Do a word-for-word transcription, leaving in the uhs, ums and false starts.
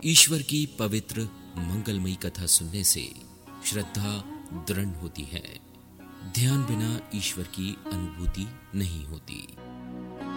ईश्वर की पवित्र मंगलमयी कथा सुनने से श्रद्धा दृढ़ होती है। ध्यान बिना ईश्वर की अनुभूति नहीं होती।